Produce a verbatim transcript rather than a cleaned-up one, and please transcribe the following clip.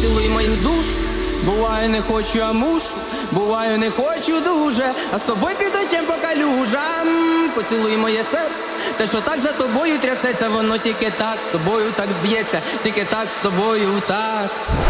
Поцілуй мою душу, буває не хочу, а мушу, буваю не хочу дуже, а з тобою під дощем по калюжам. Поцілуй моє серце, те, що так за тобою трясеться, воно тільки так з тобою так зб'ється, тільки так з тобою так.